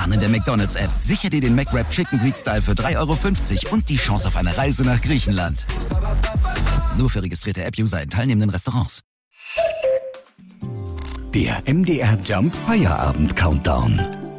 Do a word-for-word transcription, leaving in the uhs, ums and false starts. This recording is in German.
Sparen in der McDonald's-App. Sicher dir den McWrap Chicken Greek Style für drei Euro fünfzig und die Chance auf eine Reise nach Griechenland. Nur für registrierte App-User in teilnehmenden Restaurants. Der M D R Jump Feierabend Countdown.